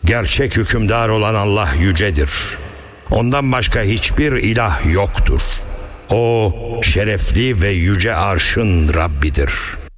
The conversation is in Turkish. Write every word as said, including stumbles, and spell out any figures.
Gerçek hükümdar olan Allah yücedir. Ondan başka hiçbir ilah yoktur. O şerefli ve yüce arşın Rabbidir.